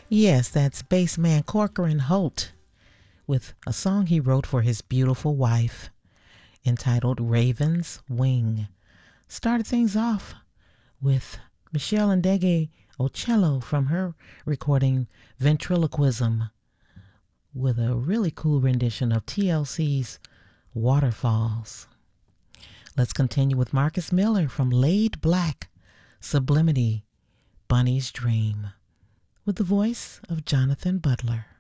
Yes, that's bassman Corcoran Holt with a song he wrote for his beautiful wife entitled Raven's Wing. Started things off with Michelle Ndege Ocello from her recording Ventriloquism with a really cool rendition of TLC's Waterfalls. Let's continue with Marcus Miller from Laid Black, Sublimity, Bunny's Dream, with the voice of Jonathan Butler.